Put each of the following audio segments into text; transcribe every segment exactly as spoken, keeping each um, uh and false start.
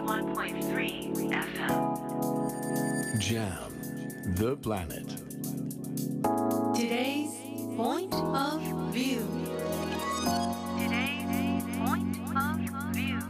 one point threeエフエム Jam, the planet. Today's point of view. Today's point of view.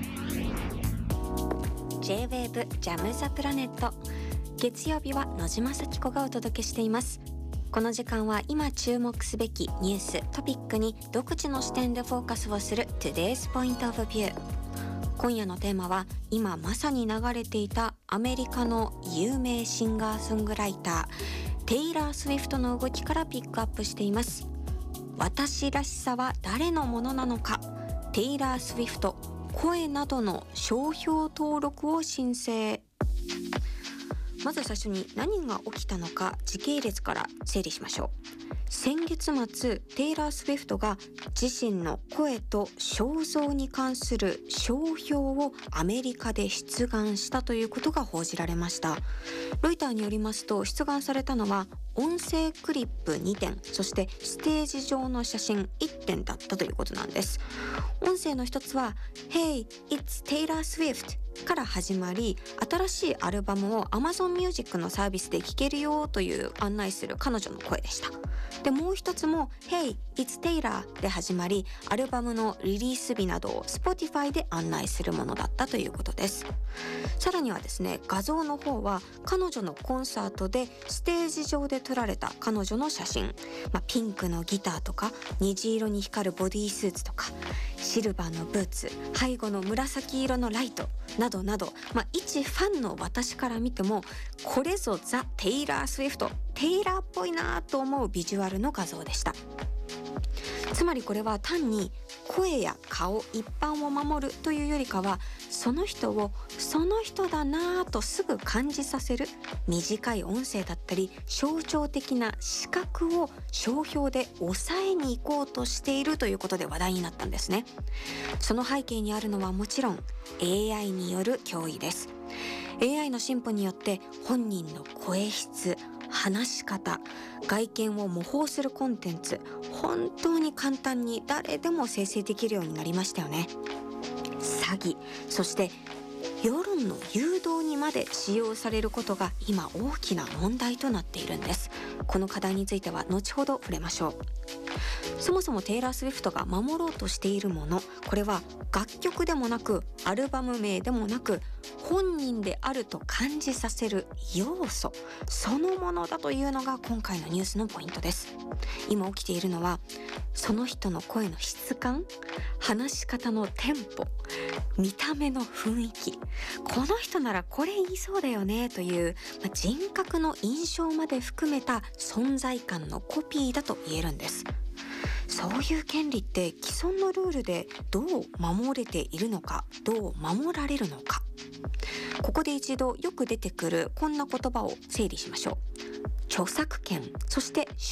J-Wave ジャムザプラネット。月曜日は野島咲子がお届けしています。この時間は今注目すべきニュース、トピックに独自の視点でフォーカスをする Today's Point of View。今夜のテーマは今まさに流れていたアメリカの有名シンガーソングライターテイラー・スウィフトの動きからピックアップしています。私らしさは誰のものなのか、テイラー・スウィフト声などの商標登録を申請。まず最初に何が起きたのか時系列から整理しましょう。先月末、テイラー・スウィフトが自身の声と肖像に関する商標をアメリカで出願したということが報じられました。ロイターによりますと、出願されたのは音声クリップにてん、そしてステージ上の写真いってんだったということなんです。音声の一つは Hey, it's Taylor Swiftから始まり、新しいアルバムを Amazon Music のサービスで聴けるよという案内する彼女の声でした。で、もう一つも Hey, it's Taylor で始まり、アルバムのリリース日などを Spotify で案内するものだったということです。さらにはですね、画像の方は彼女のコンサートでステージ上で撮られた彼女の写真、まあ、ピンクのギターとか虹色に光るボディースーツとかシルバーのブーツ、背後の紫色のライトなどなど、まあ、一ファンの私から見てもこれぞザ・テイラー・スウィフト、テイラーっぽいなと思うビジュアルの画像でした。つまりこれは単に声や顔一般を守るというよりかは、その人をその人だなぁとすぐ感じさせる短い音声だったり象徴的な視覚を商標で抑えに行こうとしているということで話題になったんですね。その背景にあるのはもちろん エーアイ による脅威です。 エーアイ の進歩によって本人の声質、話し方、外見を模倣するコンテンツ、本当に簡単に誰でも生成できるようになりましたよね。詐欺、そして世論の誘導にまで使用されることが今大きな問題となっているんです。この課題については後ほど触れましょう。そもそもテイラー・スウィフトが守ろうとしているもの、これは楽曲でもなくアルバム名でもなく本人であると感じさせる要素そのものだというのが今回のニュースのポイントです。今起きているのはその人の声の質感、話し方のテンポ、見た目の雰囲気、この人ならこれ言いそうだよねという、まあ、人格の印象まで含めた存在感のコピーだと言えるんです。そういう権利って既存のルールでどう守れているのか、どう守られるのか。ここで一度よく出てくるこんな言葉を整理しましょう。著作権、そして